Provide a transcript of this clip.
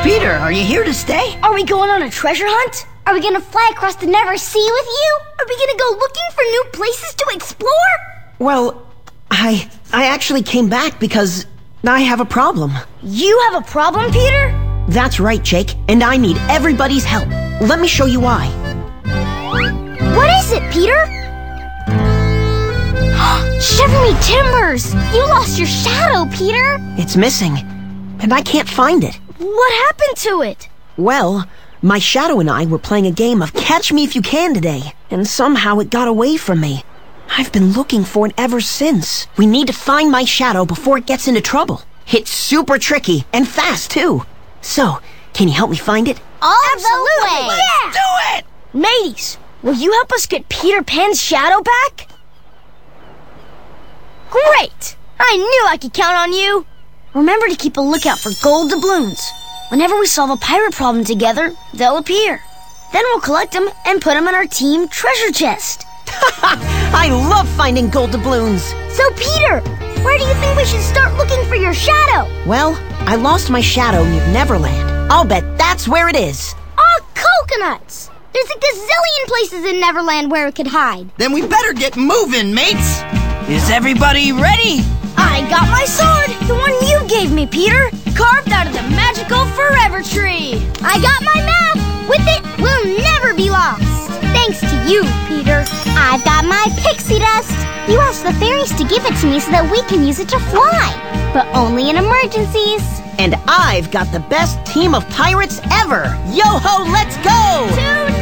Peter, are you here to stay? Are we going on a treasure hunt? Are we gonna fly across the never sea with you? Are we gonna go looking for new places to explore? Well, I actually came back because I have a problem. You have a problem, Peter? That's right, Jake, and I need everybody's help. Let me show you why. What is it, Peter? Shiver me timbers! You lost your shadow, Peter! It's missing, and I can't find it. What happened to it? Well, my shadow and I were playing a game of Catch Me If You Can today, and somehow it got away from me. I've been looking for it ever since. We need to find my shadow before it gets into trouble. It's super tricky and fast, too. So, can you help me find it? Absolutely! Yeah! Do it! Mateys, will you help us get Peter Pan's shadow back? Great! I knew I could count on you! Remember to keep a lookout for gold doubloons. Whenever we solve a pirate problem together, they'll appear. Then we'll collect them and put them in our team treasure chest. I love finding gold doubloons. So, Peter, where do you think we should start looking for your shadow? Well, I lost my shadow near Neverland. I'll bet that's where it is. Oh, coconuts! There's a gazillion places in Neverland where it could hide. Then we better get moving, mates! Is everybody ready? I got my sword, the one you gave me, Peter, carved out of the magical forever tree. I got my map! With it, we'll never be lost! Thanks to you, Peter. I've got my pixie dust. You asked the fairies to give it to me so that we can use it to fly. But only in emergencies. And I've got the best team of pirates ever. Yo-ho, let's go! To